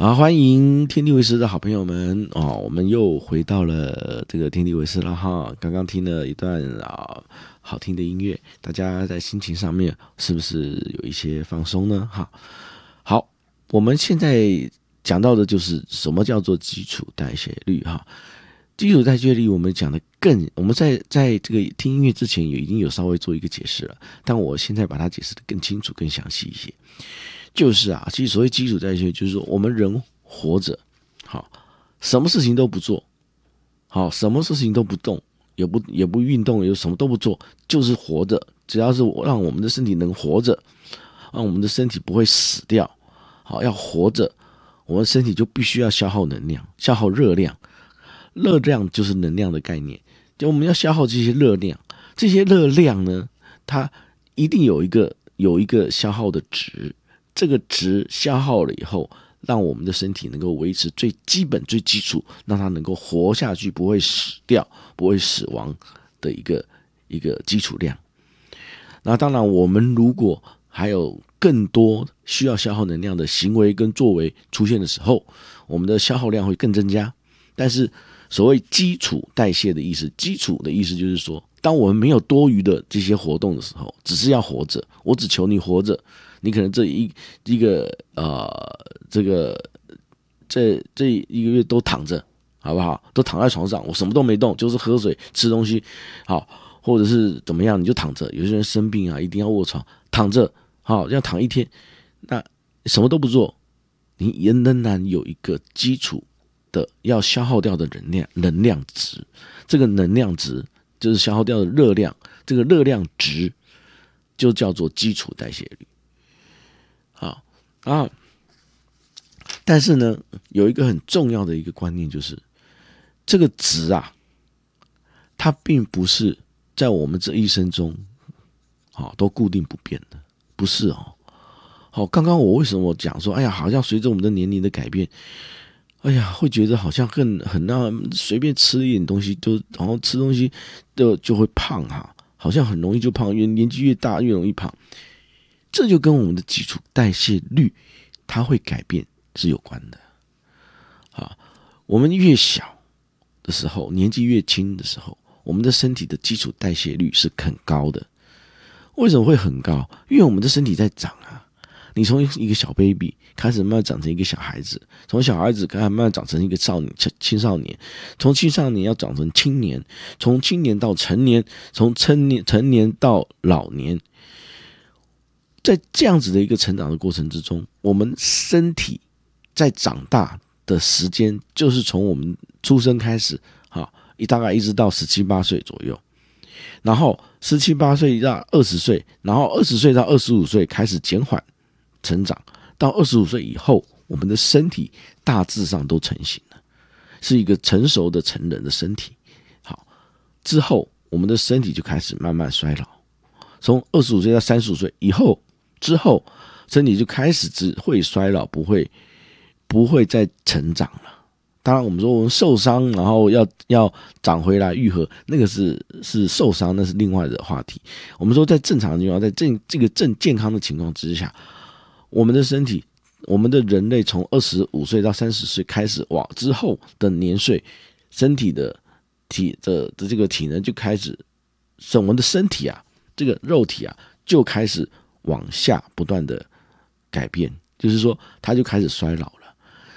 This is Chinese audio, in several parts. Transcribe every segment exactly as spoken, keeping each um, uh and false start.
好，欢迎天地为师的好朋友们哦，我们又回到了这个天地为师了哈。刚刚听了一段啊好听的音乐，大家在心情上面是不是有一些放松呢？哈，好，我们现在讲到的就是什么叫做基础代谢率哈。基础代谢率我们讲的更，我们在在这个听音乐之前也已经有稍微做一个解释了，但我现在把它解释的更清楚、更详细一些。就是啊，其实所谓基础代谢，就是说我们人活着，好，什么事情都不做，好，什么事情都不动，也不也不运动，也什么都不做，就是活着。只要是让我们的身体能活着，让我们的身体不会死掉，好，要活着，我们身体就必须要消耗能量，消耗热量。热量就是能量的概念，就我们要消耗这些热量，这些热量呢，它一定有一个有一个消耗的值。这个值消耗了以后，让我们的身体能够维持最基本、最基础，让它能够活下去，不会死掉、不会死亡的一个一个基础量。那当然，我们如果还有更多需要消耗能量的行为跟作为出现的时候，我们的消耗量会更增加。但是，所谓基础代谢的意思，基础的意思就是说，当我们没有多余的这些活动的时候，只是要活着，我只求你活着。你可能这一一个呃，这个这这一个月都躺着，好不好？都躺在床上，我什么都没动，就是喝水、吃东西，好，或者是怎么样，你就躺着。有些人生病啊，一定要卧床，躺着，好，要躺一天，那什么都不做，你也仍然有一个基础的要消耗掉的能量能量值，这个能量值就是消耗掉的热量，这个热量值就叫做基础代谢率。好啊，但是呢，有一个很重要的一个观念，就是这个值啊，它并不是在我们这一生中，好都固定不变的，不是哦。好，刚刚我为什么讲说，哎呀，好像随着我们的年龄的改变，哎呀，会觉得好像更很让随便吃一点东西，就然后吃东西就就会胖哈，好像很容易就胖，越年纪越大越容易胖。这就跟我们的基础代谢率它会改变是有关的。啊，我们越小的时候，年纪越轻的时候，我们的身体的基础代谢率是很高的。为什么会很高？因为我们的身体在长啊。你从一个小 baby 开始慢慢长成一个小孩子，从小孩子开始慢慢长成一个少年、青少年，从青少年要长成青年，从青年到成年，从成年成年到老年。在这样子的一个成长的过程之中，我们身体在长大的时间就是从我们出生开始，好，大概一直到十七八岁左右，然后十七八岁到二十岁，然后二十岁到二十五岁开始减缓成长，到二十五岁以后，我们的身体大致上都成型了，是一个成熟的成人的身体。好，之后我们的身体就开始慢慢衰老，从二十五岁到三十五岁以后。之后，身体就开始只会衰老，不会不会再成长了。当然，我们说我们受伤，然后要要长回来愈合，那个是是受伤，那是另外的话题。我们说在正常的情况，在正这个正健康的情况之下，我们的身体，我们的人类从二十五岁到三十岁开始往之后的年岁，身体的体的的这个体能就开始，我们的身体啊，这个肉体啊，就开始往下不断的改变，就是说它就开始衰老了。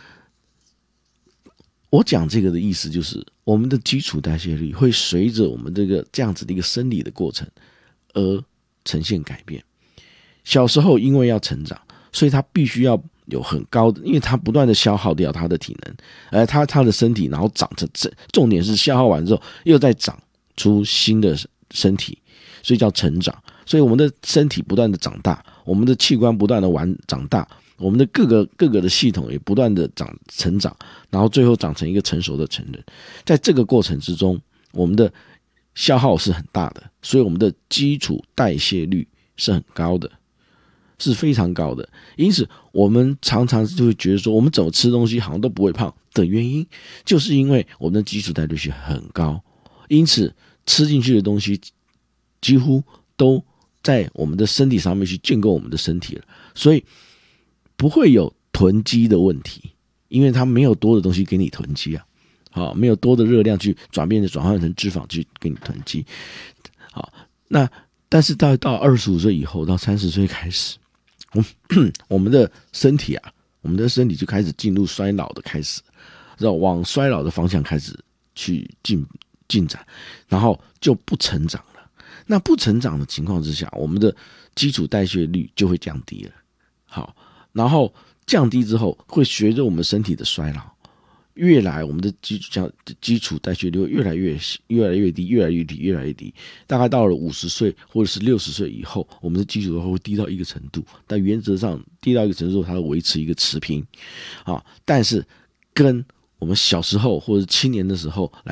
我讲这个的意思就是，我们的基础代谢率会随着我们这个这样子的一个生理的过程而呈现改变。小时候因为要成长，所以他必须要有很高的，因为他不断的消耗掉他的体能，而他他的身体，然后长成，重点是消耗完之后又再长出新的身体，所以叫成长。所以我们的身体不断的长大，我们的器官不断的完长大，我们的各个各个的系统也不断的长成长，然后最后长成一个成熟的成人。在这个过程之中，我们的消耗是很大的，所以我们的基础代谢率是很高的，是非常高的。因此我们常常就会觉得说，我们怎么吃东西好像都不会胖的原因，就是因为我们的基础代谢率很高，因此吃进去的东西几乎都在我们的身体上面去建构我们的身体了，所以不会有囤积的问题。 因为它没有多的东西给你囤积啊，好，没有多的热量去转变转换成脂肪去给你囤积，好，那但是到到二十五岁以后，到三十岁开始，我我们的身体啊，我们的身体就开始进入衰老的开始，然后往衰老的方向开始去进进展，然后就不成长了。那不成长的情况之下，我们的基础代谢率就会降低了。好，然后降低之后，会随着我们身体的衰老，越来我们的基础基础代谢率会越来越越来越低，越来越低，越来越低。大概到了五十岁或者是六十岁以后，我们的基础会低到一个程度，但原则上低到一个程度，它会维持一个持平。啊，但是跟我们小时候或者青年的时候来